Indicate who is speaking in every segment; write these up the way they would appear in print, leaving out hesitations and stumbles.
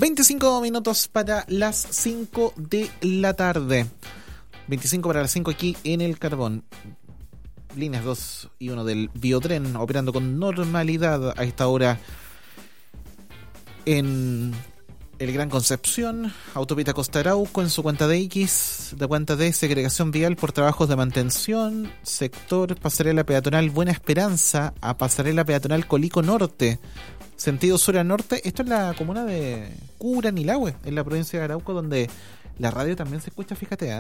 Speaker 1: 25 minutos para las 5 de la tarde. 25 para las 5 aquí en El Carbón. Líneas 2 y 1 del Biotren operando con normalidad a esta hora en el Gran Concepción. Autopista Costa Arauco en su cuenta de X, de cuenta de segregación vial por trabajos de mantención. Sector pasarela peatonal Buena Esperanza a pasarela peatonal Colico Norte, sentido sur a norte. Esto es la comuna de Curanilahue, en la provincia de Arauco, donde la radio también se escucha, fíjate,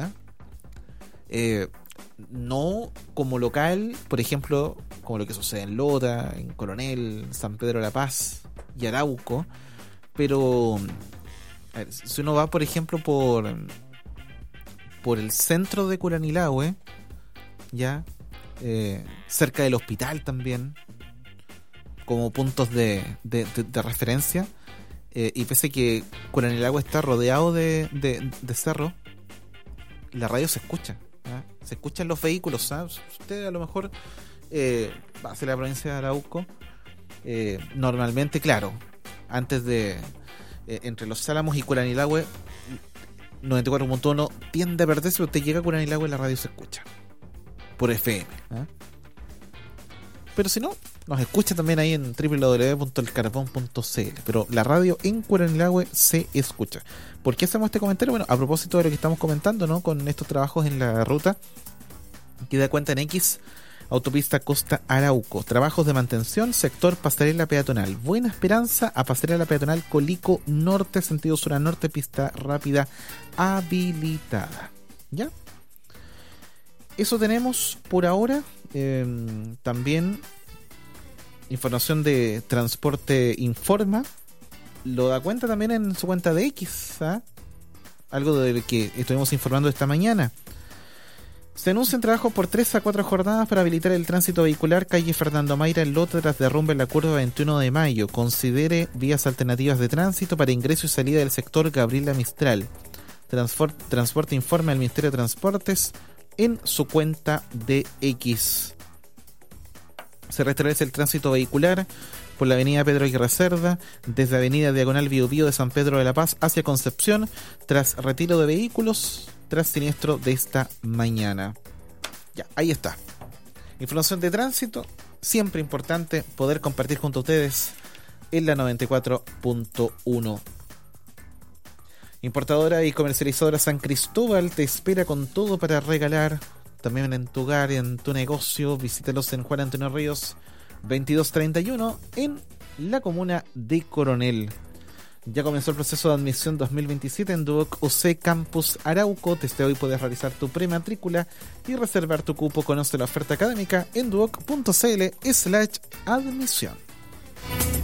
Speaker 1: no como local, por ejemplo, como lo que sucede en Lota, en Coronel, San Pedro de la Paz y Arauco, pero a ver, si uno va, por ejemplo, por el centro de Curanilahue, ya cerca del hospital también, como puntos de referencia, y pese que Curanilahue está rodeado de cerro, la radio se escucha. Se escuchan los vehículos, ¿sabes? Usted a lo mejor va hacia la provincia de Arauco, normalmente, claro, antes de entre Los Álamos y Curanilahue, 94.1 tiende a perderse, pero usted llega a Curanilahue y la radio se escucha por FM, pero si no, nos escucha también ahí en www.elcarbón.cl. Pero la radio en Curanilahue se escucha. ¿Por qué hacemos este comentario? Bueno, a propósito de lo que estamos comentando, ¿no? Con estos trabajos en la ruta que da cuenta en X, autopista Costa Arauco, trabajos de mantención, sector pasarela peatonal Buena Esperanza a pasarela peatonal Colico Norte, sentido sur a norte, pista rápida habilitada. ¿Ya? Eso tenemos por ahora. También información de Transporte Informa, lo da cuenta también en su cuenta de X, algo de lo que estuvimos informando esta mañana. Se anuncian trabajos por 3 a 4 jornadas para habilitar el tránsito vehicular calle Fernando Mayra en Lota tras derrumbe en la curva 21 de mayo. Considere vías alternativas de tránsito para ingreso y salida del sector Gabriela Mistral. Transporte Informa al Ministerio de Transportes en su cuenta de X. Se restablece el tránsito vehicular por la avenida Pedro Aguirre Cerda, desde avenida Diagonal Biobío de San Pedro de la Paz hacia Concepción, tras retiro de vehículos, tras siniestro de esta mañana. Ya, ahí está. Información de tránsito, siempre importante poder compartir junto a ustedes en la 94.1. Importadora y comercializadora San Cristóbal te espera con todo para regalar. También en tu hogar y en tu negocio. Visítalos en Juan Antonio Ríos 2231 en la comuna de Coronel. Ya comenzó el proceso de admisión 2027 en Duoc UC Campus Arauco. Desde hoy puedes realizar tu prematrícula y reservar tu cupo. Conoce la oferta académica en duoc.cl/admisión.